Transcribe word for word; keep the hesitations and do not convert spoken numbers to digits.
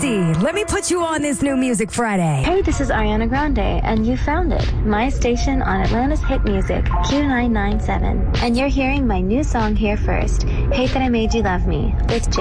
Misty, let me put you on this new Music Friday. Hey, this is Ariana Grande, and you found it. My station on Atlanta's hit music, Q nine nine seven. And you're hearing my new song here first, Hate That I Made You Love Me, with